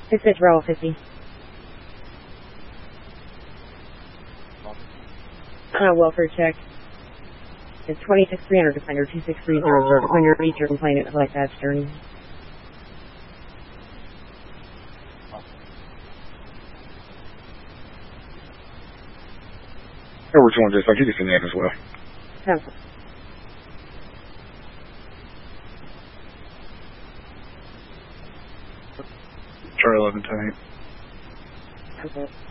Dispatch Bravo 50. Welfare check. It's 26300 Defender 2630. When you're ready to your complaint, like that journey. Which one just like you can send that as well. Cancel. Charlie 11 10. Cancel.